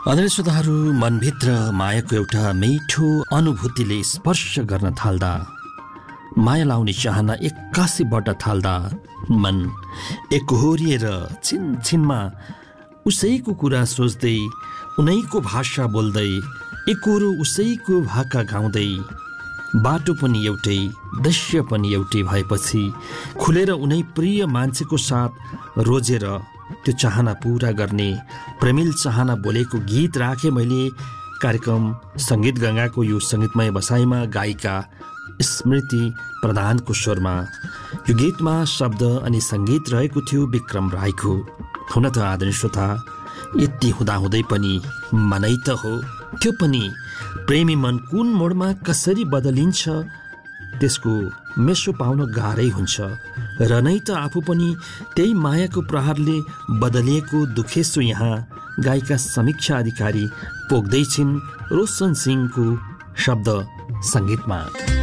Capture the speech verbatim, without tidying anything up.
आदरणीय श्रोताहरू, मनभित्र मायाको एउटा मिठो अनुभूतिले स्पर्श गर्न थाल्दा, माया लाउने चाहना एक्कासी बढ्न थाल्दा मन एकहोरिएर छिनछिनमा उसैको कुरा सोच्दै, उनैको भाषा बोल्दै, एकहोरो उसैको भाका गाउँदै, बाटो पनि एउटै, दृश्य पनि एउटै भएपछि खुलेर उनै प्रिय मान्छेको साथ रोजेर त्यो चाहना पूरा गर्ने प्रेमिल चाहना बोलेको गीत राखेँ मैले कार्यक्रम सङ्गीत गङ्गाको यो सङ्गीतमय बसाइमा गायिका स्मृति प्रधानको स्वरमा। यो गीतमा शब्द अनि सङ्गीत रहेको थियो विक्रम राईको। हुन त आदरणीय श्रोता, यति हुँदाहुँदै पनि मनै त हो, त्यो पनि प्रेमी मन कुन मोडमा कसरी बदलिन्छ त्यसको मेसो पाउन गाह्रै हुन्छ। र नै त आफू पनि त्यही मायाको प्रहारले बदलिएको दुखेसो यहाँ गायिका समीक्षा अधिकारी पोख्दैछिन् रोशन सिंहको शब्द सङ्गीतमा।